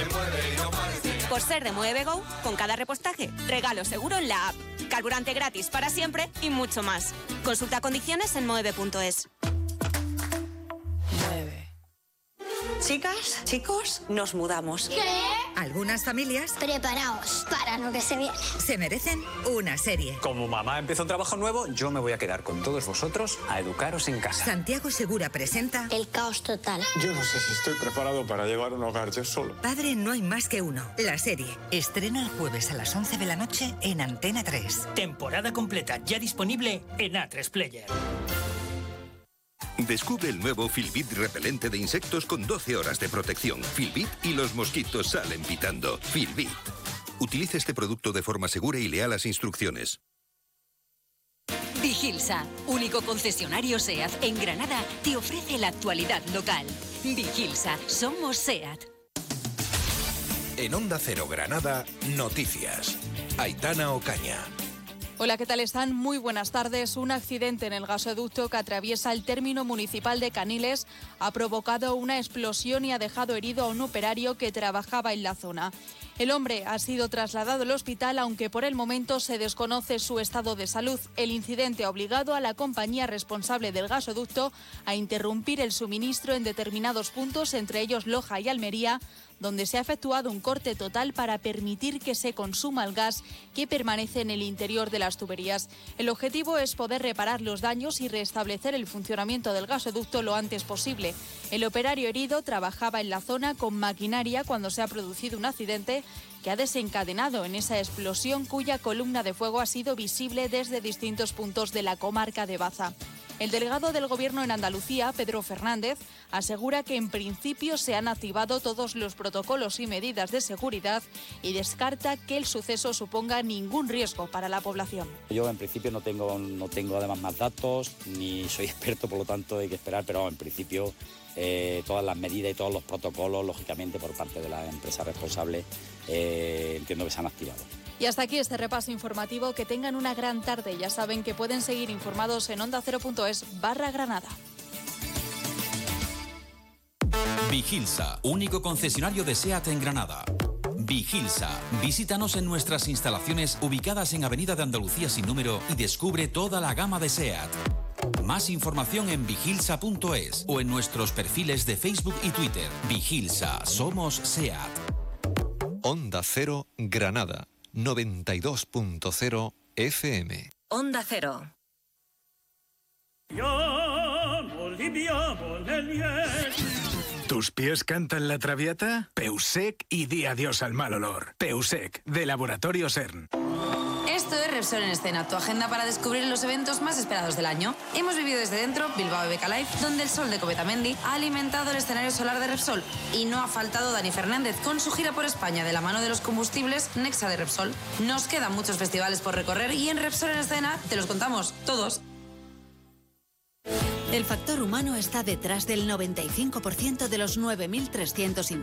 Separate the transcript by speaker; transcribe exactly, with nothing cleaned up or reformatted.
Speaker 1: se mueve y no parece.
Speaker 2: Por ser de Mueve Go, con cada repostaje, regalo seguro en la app, carburante gratis para siempre y mucho más. Consulta condiciones en mueve punto es.
Speaker 3: Mueve. Chicas, chicos, nos mudamos.
Speaker 4: ¿Qué?
Speaker 5: Algunas familias,
Speaker 4: preparaos para lo que se viene,
Speaker 5: se merecen una serie.
Speaker 6: Como mamá empieza un trabajo nuevo, yo me voy a quedar con todos vosotros a educaros en casa.
Speaker 5: Santiago Segura presenta
Speaker 4: El caos total.
Speaker 7: Yo no sé si estoy preparado para llevar un hogar yo solo.
Speaker 5: Padre no hay más que uno, la serie. Estrena el jueves a las once de la noche en Antena tres.
Speaker 8: Temporada completa ya disponible en A tres Player.
Speaker 9: Descubre el nuevo Filbit repelente de insectos con doce horas de protección. Filbit y los mosquitos salen pitando. Filbit. Utilice este producto de forma segura y lea las instrucciones.
Speaker 10: Vigilsa, único concesionario SEAT en Granada, te ofrece la actualidad local. Vigilsa, somos SEAT.
Speaker 11: En Onda Cero Granada, noticias. Aitana Ocaña.
Speaker 12: Hola, ¿qué tal están? Muy buenas tardes. Un accidente en el gasoducto que atraviesa el término municipal de Caniles ha provocado una explosión y ha dejado herido a un operario que trabajaba en la zona. El hombre ha sido trasladado al hospital, aunque por el momento se desconoce su estado de salud. El incidente ha obligado a la compañía responsable del gasoducto a interrumpir el suministro en determinados puntos, entre ellos Loja y Almería, donde se ha efectuado un corte total para permitir que se consuma el gas que permanece en el interior de las tuberías. El objetivo es poder reparar los daños y restablecer el funcionamiento del gasoducto lo antes posible. El operario herido trabajaba en la zona con maquinaria cuando se ha producido un accidente que ha desencadenado en esa explosión, cuya columna de fuego ha sido visible desde distintos puntos de la comarca de Baza. El delegado del Gobierno en Andalucía, Pedro Fernández, asegura que en principio se han activado todos los protocolos y medidas de seguridad y descarta que el suceso suponga ningún riesgo para la población.
Speaker 13: Yo en principio no tengo, no tengo además más datos, ni soy experto, por lo tanto hay que esperar, pero en principio eh, todas las medidas y todos los protocolos, lógicamente por parte de la empresa responsable, eh, entiendo que se han activado.
Speaker 12: Y hasta aquí este repaso informativo. Que tengan una gran tarde. Ya saben que pueden seguir informados en onda cero punto es barra Granada.
Speaker 14: Vigilsa, único concesionario de SEAT en Granada. Vigilsa, visítanos en nuestras instalaciones ubicadas en Avenida de Andalucía sin número y descubre toda la gama de SEAT. Más información en vigilsa punto es o en nuestros perfiles de Facebook y Twitter. Vigilsa, somos SEAT.
Speaker 15: Onda Cero Granada. noventa y dos punto cero F M.
Speaker 16: Onda Cero.
Speaker 17: ¿Tus pies cantan la traviata? Peusec y di adiós al mal olor. Peusec, de Laboratorio CERN.
Speaker 18: Esto es Repsol en Escena, tu agenda para descubrir los eventos más esperados del año. Hemos vivido desde dentro Bilbao Beca Live, donde el sol de Cometamendi ha alimentado el escenario solar de Repsol. Y no ha faltado Dani Fernández con su gira por España de la mano de los combustibles Nexa de Repsol. Nos quedan muchos festivales por recorrer y en Repsol en Escena te los contamos todos.
Speaker 19: El factor humano está detrás del noventa y cinco por ciento de los nueve mil trescientos